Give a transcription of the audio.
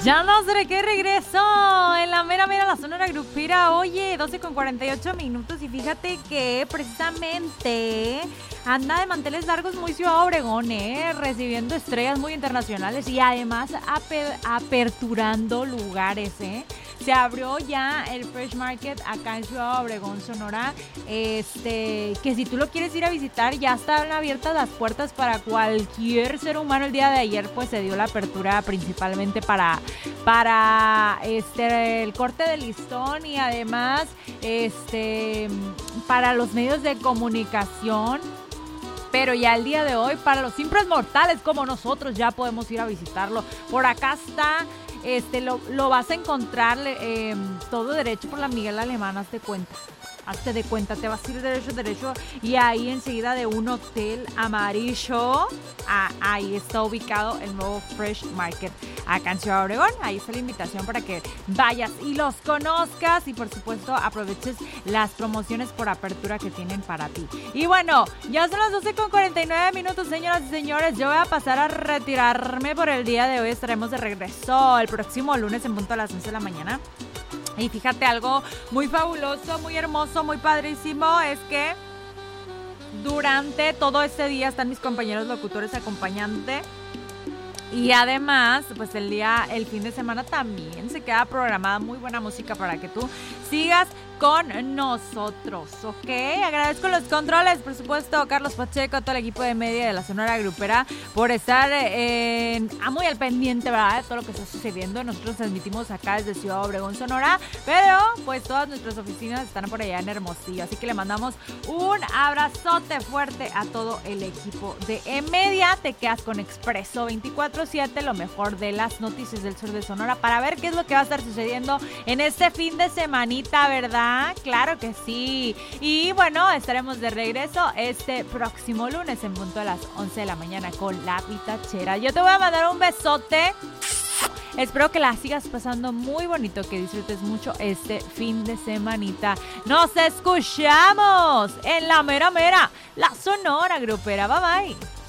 Ya no sé qué regreso en la mera la Sonora Grupera. Oye, 12:48 y fíjate que precisamente anda de manteles largos muy Ciudad Obregón, recibiendo estrellas muy internacionales y además aperturando lugares, Se abrió ya el Fresh Market acá en Ciudad Obregón, Sonora. Que si tú lo quieres ir a visitar, ya están abiertas las puertas para cualquier ser humano. El día de ayer pues se dio la apertura principalmente para el corte de listón y además para los medios de comunicación. Pero ya el día de hoy, para los simples mortales como nosotros, ya podemos ir a visitarlo. Por acá está, lo vas a encontrar todo derecho por la Miguel Alemán, hazte de cuenta, te vas a ir derecho y ahí enseguida de un hotel amarillo, ahí está ubicado el nuevo Fresh Market acá en Ciudad Obregón. Ahí está la invitación para que vayas y los conozcas y por supuesto aproveches las promociones por apertura que tienen para ti. Y bueno, ya son las 12:49, señoras y señores. Yo voy a pasar a retirarme por el día de hoy. Estaremos de regreso el próximo lunes en punto a las 11 de la mañana. Y fíjate, algo muy fabuloso, muy hermoso, muy padrísimo es que durante todo este día están mis compañeros locutores acompañándote. Y además, pues el fin de semana también se queda programada muy buena música para que tú sigas con nosotros, ¿ok? Agradezco los controles, por supuesto, Carlos Pacheco, todo el equipo de media de la Sonora Grupera por estar muy al pendiente, ¿verdad? De todo lo que está sucediendo. Nosotros transmitimos acá desde Ciudad Obregón, Sonora, pero pues todas nuestras oficinas están por allá en Hermosillo, así que le mandamos un abrazote fuerte a todo el equipo de media. Te quedas con Expreso 24/7, lo mejor de las noticias del sur de Sonora, para ver qué es lo que va a estar sucediendo en este fin de semanita, ¿verdad? Claro que sí. Y bueno, estaremos de regreso este próximo lunes en punto a las 11 de la mañana con La Pitachera. Yo te voy a mandar un besote. Espero que la sigas pasando muy bonito, que disfrutes mucho este fin de semanita. Nos escuchamos en la mera, la Sonora Grupera. Bye bye.